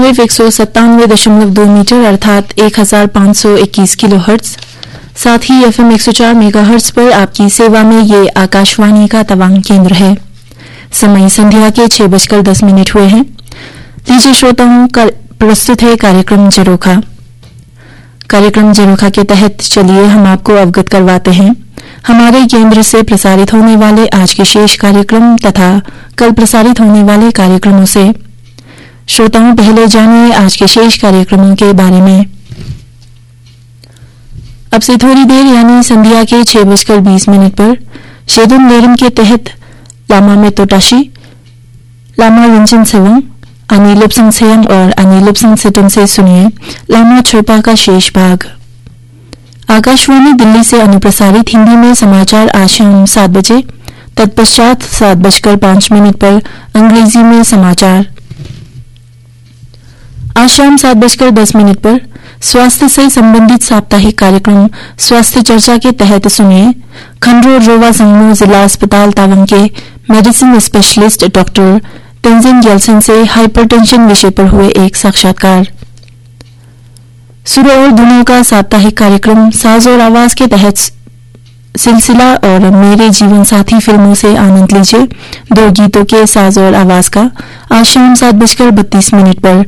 Shortwave 197.2 metre अर्थात 1521 kilohertz, साथ ही FM 104 megahertz पर आपकी सेवा में ये आकाशवाणी का तवांग केंद्र है। समय संध्या के 6:10 हुए हैं। लीजिए श्रोताओं, प्रस्तुत है कार्यक्रम जरोखा। कार्यक्रम जरोखा के तहत चलिए हम आपको अवगत करवाते हैं हमारे केंद्र से प्रसारित होने वाले आज के शेष कार्यक्रम तथा कल प्रसारित होने वाले कार्यक्रमों से। श्रोताओं, पहले जानिए आज के शेष कार्यक्रमों के बारे में। अब से थोड़ी देर यानी संध्या के 6:20 पर शेदुन लेरम के तहत लामा में तोटाशी, लामा रिंचन सेवंग, अनी लुपसंग सेयंग और अनी लुपसंग सेटुन से सुनिए लामा छोपा का शेष भाग। आकाशवाणी दिल्ली से अनुप्रसारित हिंदी में समाचार आज शाम 7 बजे, तत्पश्चात 7:05 पर अंग्रेजी में समाचार। आज शाम 7:10 पर स्वास्थ्य से संबंधित साप्ताहिक कार्यक्रम स्वास्थ्य चर्चा के तहत सुनिए खंड्रो रोवा संगमो जिला अस्पताल तावंग के मेडिसिन स्पेशलिस्ट डॉक्टर तेंजिन जेल्सन से हाइपरटेंशन विषय पर हुए एक साक्षात्कार। सुर और धुनों का साप्ताहिक कार्यक्रम साज और आवाज के तहत सिलसिला और मेरे जीवन साथी फिल्मों से आनंद लीजिए 2 गीतों के साज और आवाज का आज शाम 7:32 पर।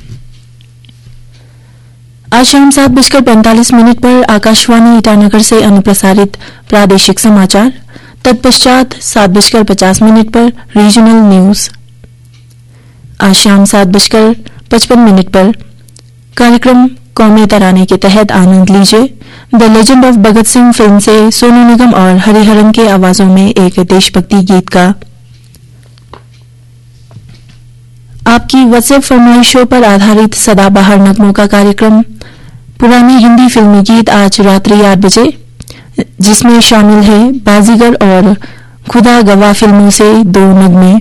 आज शाम 7:45 पर आकाशवाणी ईटानगर से अनुप्रसारित प्रादेशिक समाचार, तत्पश्चात 7:50 पर रीजनल न्यूज। आज शाम 7:55 पर कार्यक्रम कौमी तराने के तहत आनंद लीजिए द legend of Bhagat Singh film से सोनू निगम और हरिहरन के आवाजों में एक देशभक्ति गीत का। आपकी व्हाट्सएप फरमाइशों पर आधारित सदाबहार नगमों का कार्यक्रम पुरानी हिंदी फिल्मी गीत आज रात्रि 8 बजे, जिसमें शामिल है बाजीगर और खुदा गवाह फिल्मों से 2 नगमे।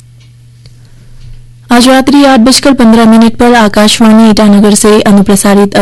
आज रात्रि 8:15 पर आकाशवाणी ईटानगर से अनुप्रसारित